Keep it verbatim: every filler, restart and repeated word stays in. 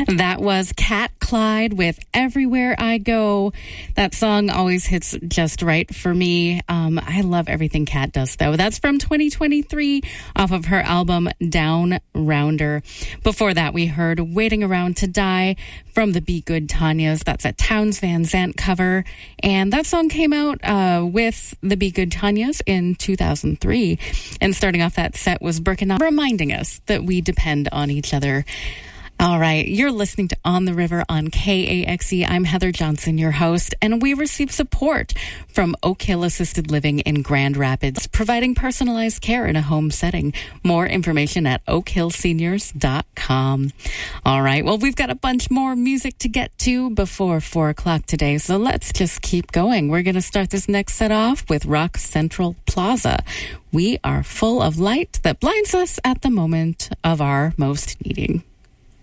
That was Cat Clyde with Everywhere I Go. That song always hits just right for me. Um, I love everything Cat does, though. That's from twenty twenty-three off of her album Down Rounder. Before that, we heard Waiting Around to Die from the Be Good Tanyas. That's a Townes Van Zandt cover. And that song came out uh, with the Be Good Tanyas in two thousand three. And starting off that set was Birkenau, reminding us that we depend on each other. All right, you're listening to On the River on K A X E. I'm Heather Johnson, your host, and we receive support from Oak Hill Assisted Living in Grand Rapids, providing personalized care in a home setting. More information at oak hill seniors dot com. All right, well, we've got a bunch more music to get to before four o'clock today, so let's just keep going. We're going to start this next set off with Rock Central Plaza. We are full of light that blinds us at the moment of our most needing.